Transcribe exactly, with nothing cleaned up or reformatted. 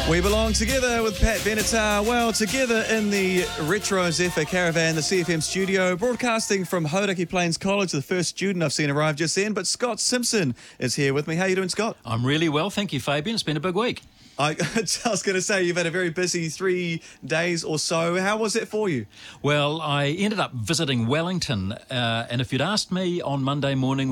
We belong together with Pat Benatar. Well, together in the Retro Zephyr Caravan, the C F M studio, broadcasting from Hauraki Plains College, the first student I've seen arrive just then. But Scott Simpson is here with me. How you doing, Scott? I'm really well, thank you, Fabian. It's been a big week. I, I was going to say, you've had a very busy three days or so. How was it for you? Well, I ended up visiting Wellington, uh, and if you'd asked me on Monday morning